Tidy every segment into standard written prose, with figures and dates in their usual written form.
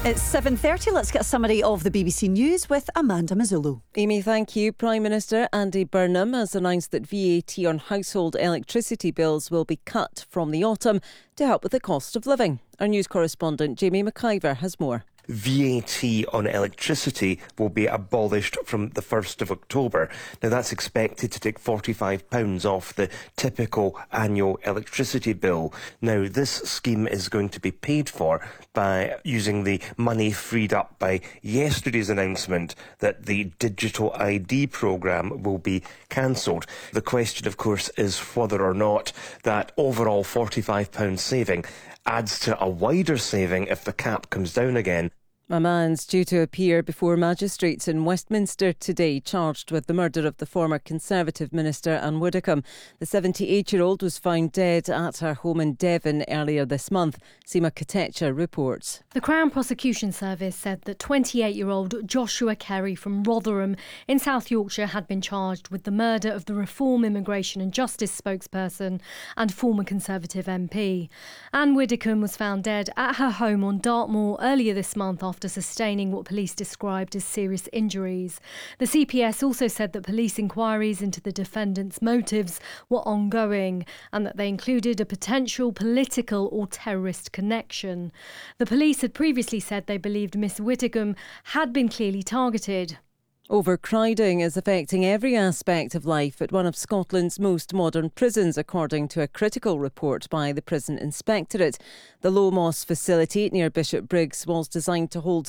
It's 7:30. Let's get a summary of the BBC News with Amanda Mazzullo. Amy, thank you. Prime Minister Andy Burnham has announced that VAT on household electricity bills will be cut from the autumn to help with the cost of living. Our news correspondent Jamie McIver has more. VAT on electricity will be abolished from the 1st of October. Now, that's expected to take £45 off the typical annual electricity bill. Now, this scheme is going to be paid for by using the money freed up by yesterday's announcement that the Digital ID programme will be cancelled. The question, of course, is whether or not that overall £45 saving adds to a wider saving if the cap comes down again. A man's due to appear before magistrates in Westminster today, charged with the murder of the former Conservative Minister Anne Widdecombe. The 78-year-old was found dead at her home in Devon earlier this month. Seema Katecha reports. The Crown Prosecution Service said that 28-year-old Joshua Kerry from Rotherham in South Yorkshire had been charged with the murder of the Reform Immigration and Justice spokesperson and former Conservative MP. Anne Widdecombe was found dead at her home on Dartmoor earlier this month after sustaining what police described as serious injuries. The CPS also said that police inquiries into the defendant's motives were ongoing and that they included a potential political or terrorist connection. The police had previously said they believed Miss Widdecombe had been clearly targeted. Overcrowding is affecting every aspect of life at one of Scotland's most modern prisons, according to a critical report by the Prison Inspectorate. The Low Moss facility near Bishopbriggs was designed to hold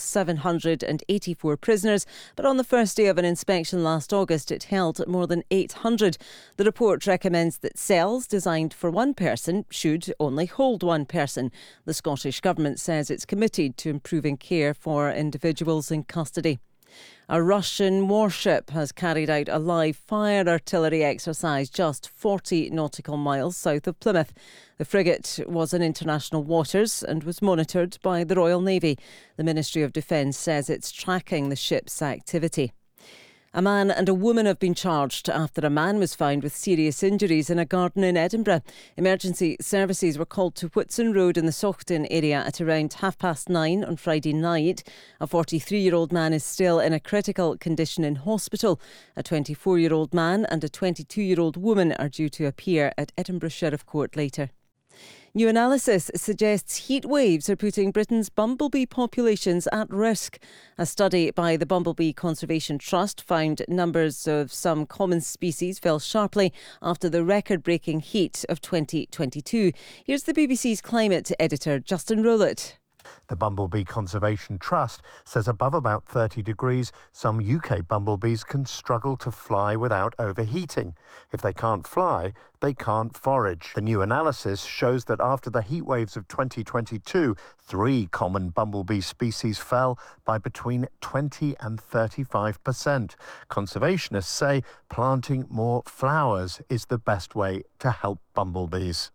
784 prisoners, but on the first day of an inspection last August, it held more than 800. The report recommends that cells designed for one person should only hold one person. The Scottish Government says it's committed to improving care for individuals in custody. A Russian warship has carried out a live fire artillery exercise just 40 nautical miles south of Plymouth. The frigate was in international waters and was monitored by the Royal Navy. The Ministry of Defence says it's tracking the ship's activity. A man and a woman have been charged after a man was found with serious injuries in a garden in Edinburgh. Emergency services were called to Whitsun Road in the Saughton area at around 9:30 on Friday night. A 43-year-old man is still in a critical condition in hospital. A 24-year-old man and a 22-year-old woman are due to appear at Edinburgh Sheriff Court later. New analysis suggests heat waves are putting Britain's bumblebee populations at risk. A study by the Bumblebee Conservation Trust found numbers of some common species fell sharply after the record-breaking heat of 2022. Here's the BBC's climate editor, Justin Rowlett. The Bumblebee Conservation Trust says above about 30 degrees, some UK bumblebees can struggle to fly without overheating. If they can't fly, they can't forage. The new analysis shows that after the heat waves of 2022, 3 common bumblebee species fell by between 20 and 35%. Conservationists say planting more flowers is the best way to help bumblebees.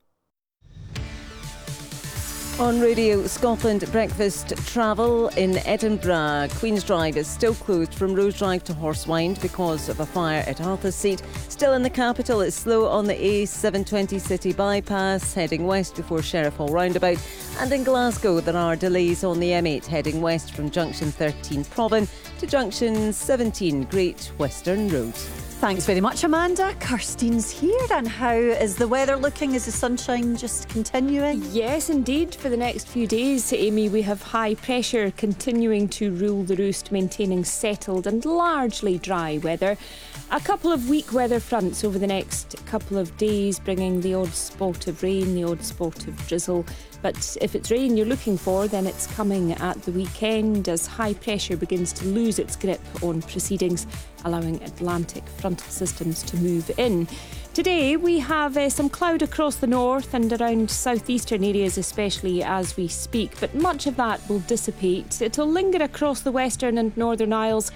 On Radio Scotland, breakfast travel in Edinburgh. Queen's Drive is still closed from Rose Drive to Horsewind because of a fire at Arthur's Seat. Still in the capital, it's slow on the A720 City Bypass heading west before Sheriff Hall roundabout. And in Glasgow, there are delays on the M8 heading west from Junction 13 Provan to Junction 17 Great Western Road. Thanks very much, Amanda. Kirstein's here. And how is the weather looking? Is the sunshine just continuing? Yes, indeed. For the next few days, Amy, we have high pressure continuing to rule the roost, maintaining settled and largely dry weather. A couple of weak weather fronts over the next couple of days, bringing the odd spot of rain, the odd spot of drizzle. But if it's rain you're looking for, then it's coming at the weekend as high pressure begins to lose its grip on proceedings, allowing Atlantic frontal systems to move in. Today we have some cloud across the north and around southeastern areas especially as we speak, but much of that will dissipate. It'll linger across the western and northern Isles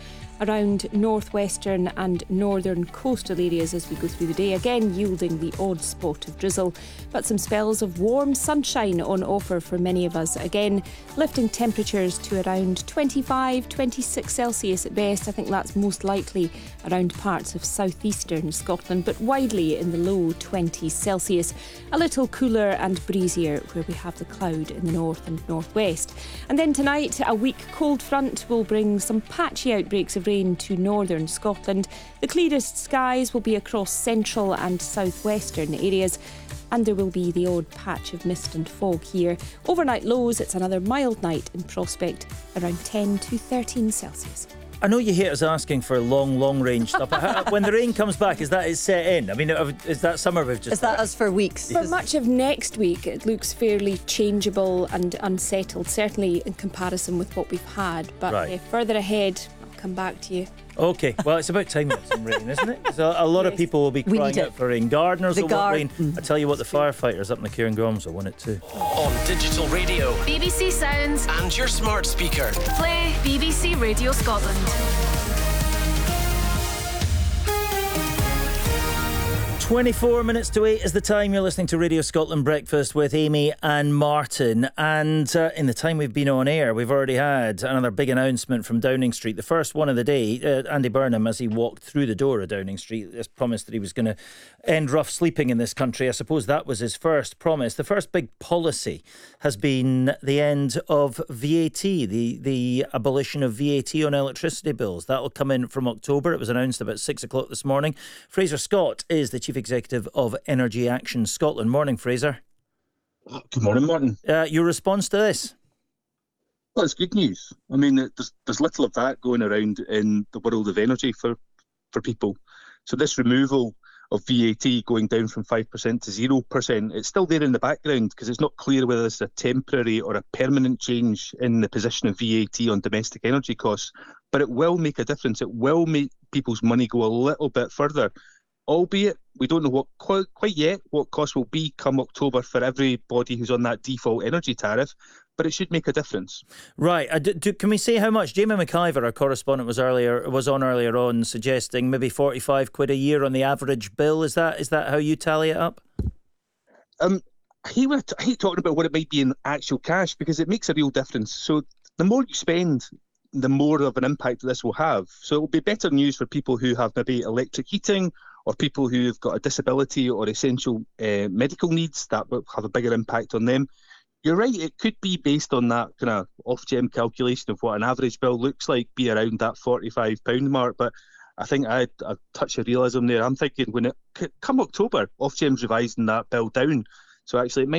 around northwestern and northern coastal areas as we go through the day, again yielding the odd spot of drizzle, but some spells of warm sunshine on offer for many of us, again lifting temperatures to around 25, 26 Celsius at best. I think that's most likely around parts of southeastern Scotland, but widely in the low 20s Celsius. A little cooler and breezier where we have the cloud in the north and northwest. And then tonight, a weak cold front will bring some patchy outbreaks of rain to northern Scotland. The clearest skies will be across central and southwestern areas, and there will be the odd patch of mist and fog here. Overnight lows, it's another mild night in prospect, around 10 to 13 Celsius. I know you hate us asking for long range stuff. When the rain comes back, is that set in? I mean, is that summer we've just... Is that us for weeks? For much of next week, it looks fairly changeable and unsettled, certainly in comparison with what we've had. But further ahead, I'll come back to you. OK, well, it's about time we have some rain, isn't it? So a lot of people will be crying out for rain. Gardeners will want rain. I tell you what, the firefighters up in the Cairngorms will want it too. On digital radio, BBC Sounds, and your smart speaker. Play BBC Radio Scotland. 24 minutes to 8 is the time. You're listening to Radio Scotland Breakfast with Amy and Martin. And in the time we've been on air, we've already had another big announcement from Downing Street. The first one of the day, Andy Burnham, as he walked through the door of Downing Street, has promised that he was going to end rough sleeping in this country. I suppose that was his first promise. The first big policy has been the end of VAT, the abolition of VAT on electricity bills. That will come in from October. It was announced about 6 o'clock this morning. Fraser Scott is the Chief Executive of Energy Action Scotland. Morning, Fraser. Good morning, Martin. Your response to this? Well, it's good news. I mean, there's little of that going around in the world of energy for people. So this removal of VAT going down from 5% to 0%, it's still there in the background because it's not clear whether it's a temporary or a permanent change in the position of VAT on domestic energy costs. But it will make a difference. It will make people's money go a little bit further. Albeit, we don't know quite yet what costs will be come October for everybody who's on that default energy tariff, but it should make a difference. Right. Can we say how much? Jamie McIver, our correspondent, was on earlier on suggesting maybe 45 quid a year on the average bill. Is that how you tally it up? I hate talking about what it might be in actual cash because it makes a real difference. So the more you spend, the more of an impact this will have. So it will be better news for people who have maybe electric heating or people who've got a disability or essential medical needs. That will have a bigger impact on them. You're right, it could be based on that kind of Ofgem calculation of what an average bill looks like, be around that £45 mark. But I think I had a touch of realism there. I'm thinking when it come October, Ofgem's revising that bill down. So actually it might